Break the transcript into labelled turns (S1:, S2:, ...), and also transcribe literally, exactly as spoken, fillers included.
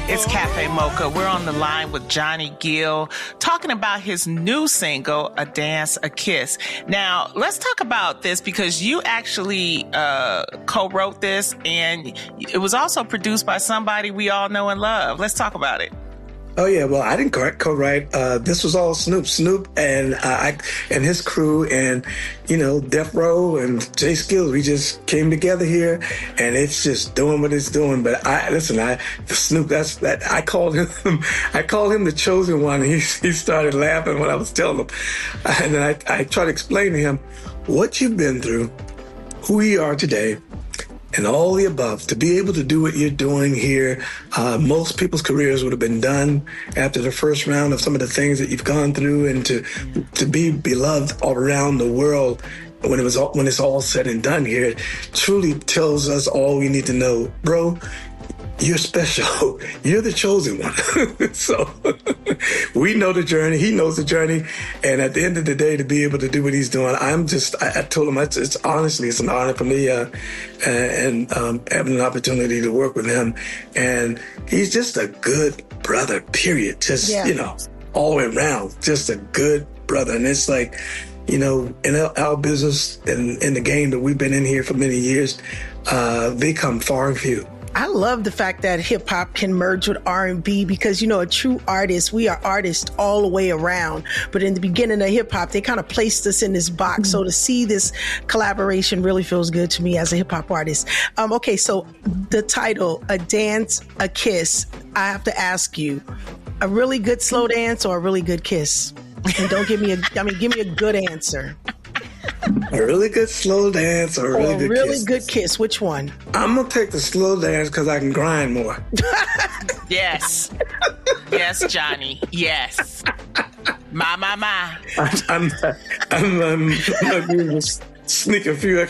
S1: It's Cafe Mocha. We're on the line with Johnny Gill talking about his new single, A Dance, A Kiss. Now, let's talk about this because you actually uh, co-wrote this, and it was also produced by somebody we all know and love. Let's talk about it.
S2: Oh yeah, well I didn't co- co-write. Uh, this was all Snoop, Snoop, and uh, I and his crew, and you know Death Row and Jay Skills. We just came together here, and it's just doing what it's doing. But I listen, I Snoop. That's that. I called him. I called him the chosen one. He he started laughing when I was telling him, and then I I tried to explain to him what you've been through, who you are today, and all the above. To be able to do what you're doing here, uh, most people's careers would have been done after the first round of some of the things that you've gone through, and to to be beloved all around the world when it was all, when it's all said and done here, truly tells us all we need to know, bro. You're special. You're the chosen one. So we know the journey. He knows the journey. And at the end of the day, to be able to do what he's doing, I'm just, I, I told him, it's, it's honestly, it's an honor for me uh, and um, having an opportunity to work with him. And he's just a good brother, period. Just, yeah. you know, all the way around, just a good brother. And it's like, you know, in our, our business and in the game that we've been in here for many years, uh, they come far and few.
S3: I love the fact that hip hop can merge with R and B because, you know, a true artist, we are artists all the way around. But in the beginning of hip hop, they kind of placed us in this box. Mm-hmm. So to see this collaboration really feels good to me as a hip hop artist. Um, okay, so the title, A Dance, A Kiss, I have to ask you, a really good slow dance or a really good kiss? And don't give me a, I mean, give me a good answer.
S2: A really good slow dance or a really
S3: or
S2: good
S3: really
S2: kiss?
S3: good kiss. Which one?
S2: I'm going to take the slow dance because I can grind more.
S1: Yes. Yes, Johnny. Yes. My, my, my.
S2: I'm, I'm, I'm, I'm, I'm going to sneak a few